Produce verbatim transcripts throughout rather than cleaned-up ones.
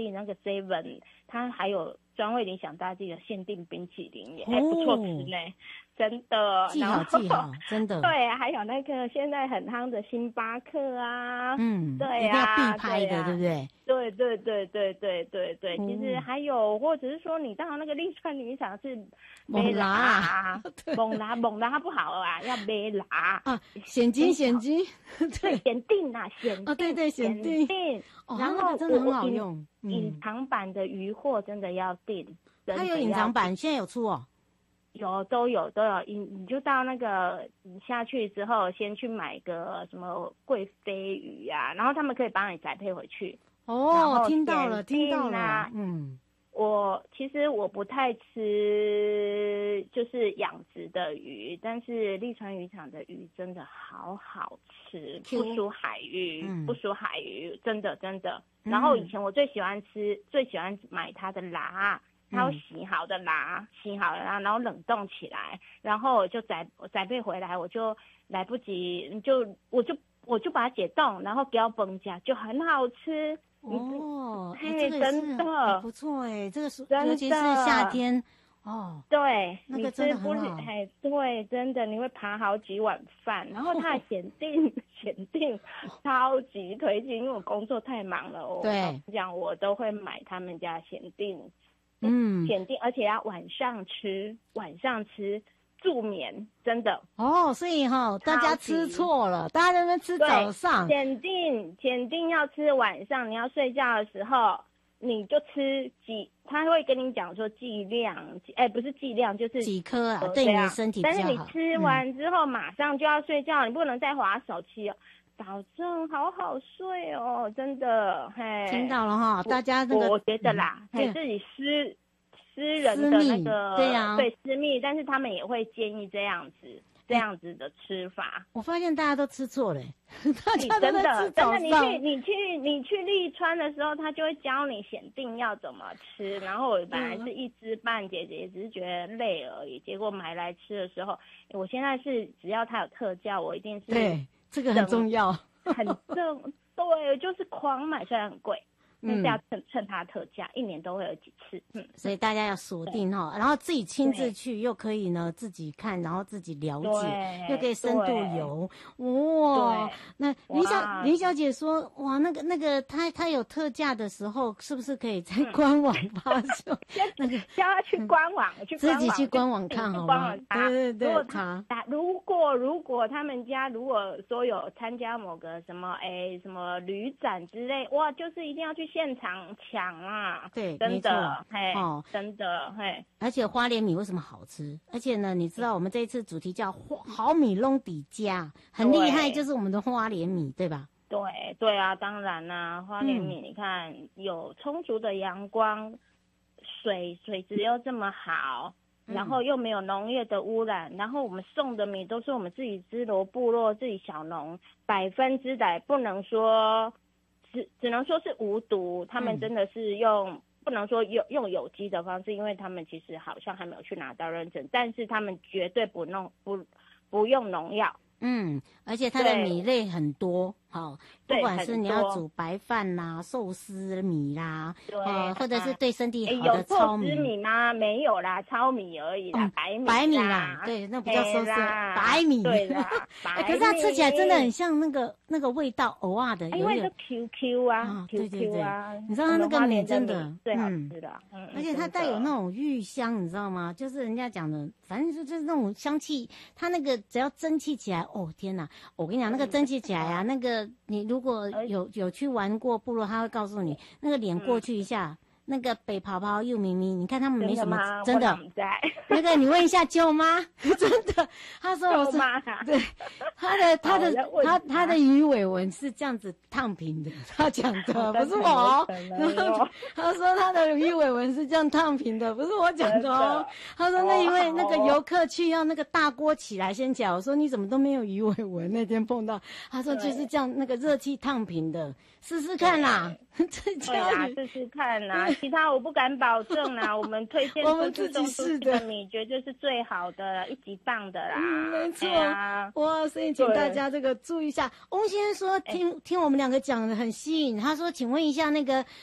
利那个 seven， 它还有专为理想大地的限定冰淇淋，也还不错吃呢。哦，真的， 记好记好，真的。 对，还有那个现在很夯的星巴克啊， 嗯， 对啊， 一定要必拍的， 对， 啊， 对不对？ 对对对对对对对，嗯，其实还有，或者是说你到那个利川渔场是猛拉， 猛拉猛拉不好啊，要没拉啊，显金显金， 对，显定啊，显定， 哦，对对，显定， 哦，然后真的很好用， 隐藏版的鱼货真的要订， 它有隐藏版，现在有出哦。 有都有都有，你你就到那个你下去之后，先去买个什么贵飞鱼啊，然后他们可以帮你宅配回去。 哦，听到了，听到了，嗯， 我其实我不太吃就是养殖的鱼，但是利川渔场的鱼真的好好吃，不输海鱼，嗯，不输海鱼，真的真的。然后以前我最喜欢吃，最喜欢买它的蛤。它会洗好的啦，嗯，洗好了啦，然后冷冻起来，然后我就宅宅配回来，我就来不及，就我就我就把它解冻，然后给它崩加，就很好吃。 哦， 嘿， 欸，这个真的不错哎，这个是尤其是夏天哦， 对， 那个真的很好。 嘿，对，真的你会扒好几碗饭，然后它的限定限定超级推荐，因为我工作太忙了，我对这样我都会买他们家限定。 嗯， 限定，而且要晚上吃，晚上吃助眠，真的哦。所以哈，哦，大家吃错了，大家在那边吃早上。 限定限定要吃晚上，你要睡觉的时候，你就吃几，他会跟你讲说剂量，哎，不是剂量，就是几颗啊，对你的身体比较好。 但是你吃完之后，嗯，马上就要睡觉，你不能再滑手机哦。保证好好睡哦，真的，嘿，听到了哈，大家那个， 我觉得啦，嗯，自己私私人的那个， 对呀，啊， 对私密，但是他们也会建议这样子，这样子的吃法。 我发现大家都吃错了，大家都在吃早上。真的，你去你去你去利川的时候，他就会教你限定要怎么吃。然后我本来是一知半解，也只是觉得累而已。结果买来吃的时候，我现在是只要它有特价，我一定是对。这个很重要， 很正，对，就是狂买，虽然很贵，但是要趁趁它特价，一年都会有几次，嗯， 所以大家要锁定哈，然后自己亲自去，又可以呢自己看，然后自己了解，又可以深度游，哇！那林小林小姐说，哇，那个那个，她她有特价的时候，是不是可以在官网发售？那个叫她去官网，去自己去官网看好吗？对对对， 如果他如果如果他们家如果说有参加某个什么哎什么旅展之类，哇，就是一定要去现场抢啊！ 对， 真的，嘿，哦，真的，嘿。 而且花莲米为什么好吃？而且呢，你知道我们这一次主题叫好米弄底家，很厉害，就是我们的花莲米，对吧？ 对对啊，当然啦，花莲米，你看，嗯，有充足的阳光，水水质又这么好。然后又没有农业的污染，然后我们送的米都是我们自己支罗部落自己小农百分之百，不能说只只能说是无毒，他们真的是用，嗯，不能说用用有机的方式，因为他们其实好像还没有去拿到认证，但是他们绝对不弄不不用农药。 嗯，而且它的米类很多，好，不管是你要煮白饭啦、寿司米啦，对，呃，或者是对身体好的糙米。 有寿司米吗？没有啦，糙米而已啦，嗯，白米啦。 白米啦，对，那不叫寿司，白米。对啦， 白米。 可是它吃起来真的很像那个那个味道，偶尔的， 因为是 Q Q 啊， 对对对， 啊， 你知道它那个米真的最好吃的，嗯， 而且它带有那种芋香，你知道吗？就是人家讲的，反正就是那种香气，它那个只要蒸汽起来，哦天哪！我跟你讲，那个蒸汽起来啊，那个你如果有有去玩过部落，他会告诉你，那个脸过去一下，嗯，那个北泡泡又咪咪，你看他们没什么，真的，真的那个你问一下舅妈，真的，他说我是对他的他的他他的鱼尾纹是这样子烫平的，他讲的不是我，他说他的鱼尾纹是这样烫平的，不是我讲的哦。他说那因为那个游客去要那个大锅起来先讲，我说你怎么都没有鱼尾纹？那天碰到，他说就是这样那个热气烫平的，试试看啦， 对啦，试试看啦。其他我不敢保证啦，我们推荐我们自己试的米绝对是最好的，一级棒的啦。 嗯，没错，哎，哇，所以请大家这个注意一下。翁先生说听听我们两个讲的很吸引，他说请问一下那个呃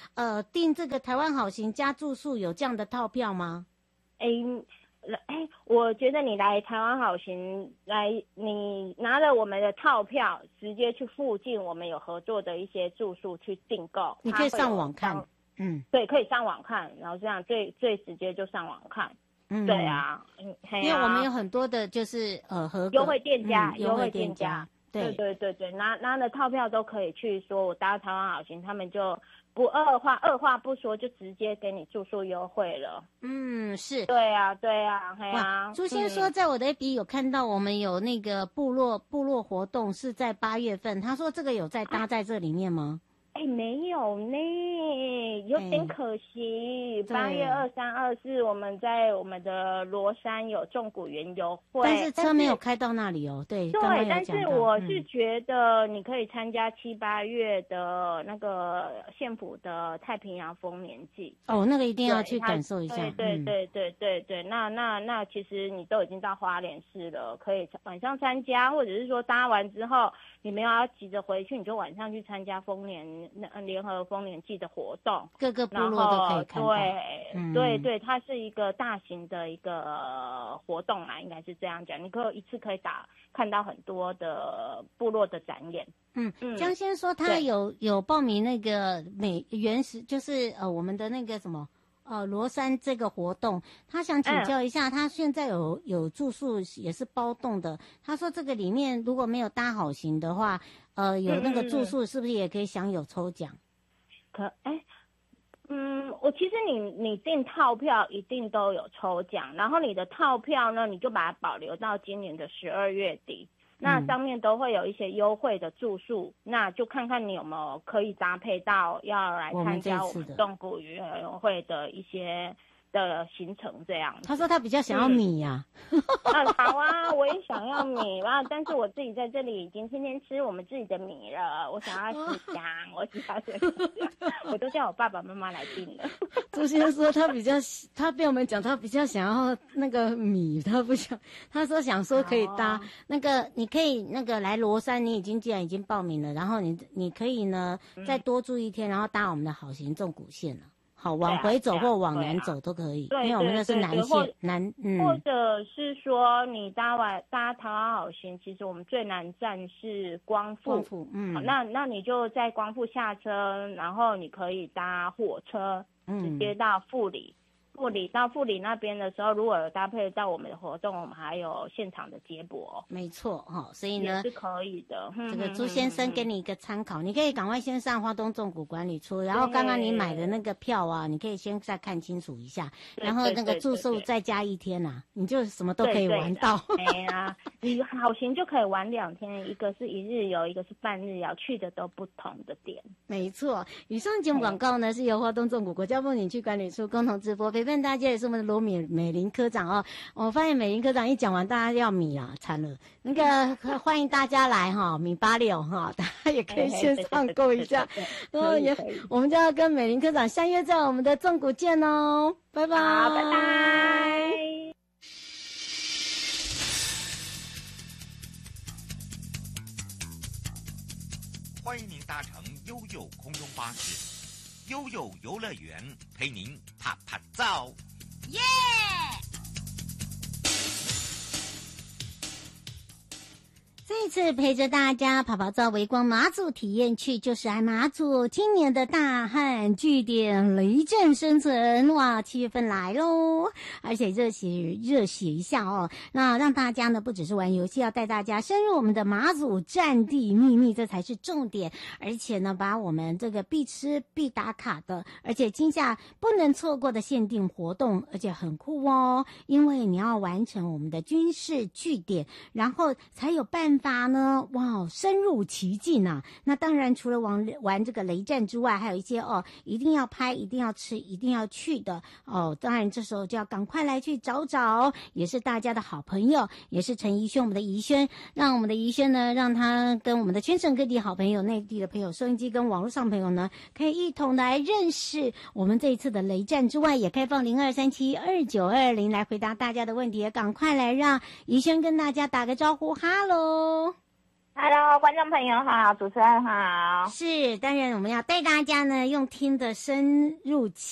订这个台湾好行加住宿有这样的套票吗？ 哎。哎，我觉得你来台湾好行来，你拿了我们的套票，直接去附近我们有合作的一些住宿去订购。 你可以上网看，嗯， 对，可以上网看，然后这样最最直接就上网看。嗯，对啊，嗯， 因为我们有很多的就是呃合优惠店家， 优惠店家， 对对对对，拿拿了套票都可以去说，我搭台湾好行，他们就。不二话，二话不说就直接给你住宿优惠了。 嗯，是。 对啊，对啊，对啊。 朱先说，在我的 A P P 有看到我们有那个部落部落活动是在八月份，他说这个有在搭在这里面吗？ 哎、欸，没有呢，有点可惜。八、欸、月二三、二四，我们在我们的罗山有纵谷园游会， 但是车没有开到那里哦。对， 对，但是我是觉得你可以参加七八月的那个县府的太平洋丰年祭。 哦，那个一定要去感受一下。 对对对对对对，那那那其实你都已经到花莲市了，可以晚上参加，或者是说搭完之后你没有要急着回去，你就晚上去参加丰年。联合丰年祭的活动， 各个部落都可以看到。 对、嗯、对对，它是一个大型的一个活动啊，应该是这样讲。你可以一次可以打看到很多的部落的展演。 嗯嗯，江先说他有有报名那个美原始，就是呃我们的那个什么。呃，罗山这个活动，他想请教一下，嗯、他现在有有住宿也是包栋的。他说这个里面如果没有搭好行的话，呃，有那个住宿是不是也可以享有抽奖？ 可哎，嗯，我其实你你订套票一定都有抽奖，然后你的套票呢，你就把它保留到今年的十二月底。那上面都会有一些优惠的住宿，嗯、那就看看你有没有可以搭配到要来参加我们纵谷园游会的一些的行程这样。 他说他比较想要米呀、 啊，嗯、啊好啊，我也想要米啊，但是我自己在这里已经天天吃我们自己的米了，我想要吃香，我喜欢吃香，我都叫我爸爸妈妈来订了。 朱先生说他比较，他被我们讲他比较想要那个米，他不想，他说想说可以搭、哦、那个，你可以那个来罗山，你已经既然已经报名了，然后你你可以呢再多住一天，然后搭我们的好行纵谷线了。好，往回走或往南走都可以， 对， 因为我们那是南线南，嗯， 或者是说你搭完搭台湾好行，其实我们最南站是光复， 光复，嗯， 那那你就在光复下车，然后你可以搭火车，直接到富里。富里到富里那边的时候，如果有搭配到我们的活动，我们还有现场的接驳。 没错哈，所以呢也是可以的。 这个朱先生给你一个参考，你可以赶快先上花东纵谷管理处，然后刚刚你买的那个票啊，你可以先再看清楚一下，然后那个住宿再加一天啊，你就什么都可以玩到。 哎呀，你好行就可以玩两天，一个是一日游，一个是半日游，去的都不同的点。 没错，以上节目广告呢是由花东纵谷国家风景区管理处共同直播。陪伴大家也是我们的罗美美玲科长哦，我发现美玲科长一讲完，大家要米啊，惨了。那个欢迎大家来哈，米八六哈，大家也可以线上购一下。然后也，我们就要跟美玲科长相约在我们的纵谷见哦，拜拜， 好，拜拜。 欢迎您搭乘悠悠空中巴士。悠悠游乐园陪您啪啪照， 耶！ 再次陪着大家跑跑照微光马祖体验区，就是爱马祖今年的大汉据点雷震生存，哇，七月份来喽，而且热血热血一下哦，那让大家呢不只是玩游戏，要带大家深入我们的马祖战地秘密，这才是重点，而且呢把我们这个必吃必打卡的，而且今夏不能错过的限定活动，而且很酷哦，因为你要完成我们的军事据点，然后才有办法法呢，哇，深入其境啊！那当然，除了玩玩这个雷战之外，还有一些哦，一定要拍、一定要吃、一定要去的哦。当然，这时候就要赶快来去找找，也是大家的好朋友，也是陈怡轩，我们的怡轩，让我们的怡轩呢，让他跟我们的全省各地好朋友、内地的朋友、收音机跟网络上朋友呢，可以一同来认识我们这一次的雷战之外，也开放零二三七二九二零来回答大家的问题，也赶快来让怡轩跟大家打个招呼，哈喽。 Hello， 观众朋友好，主持人好。 是，当然我们要带大家呢用听的深入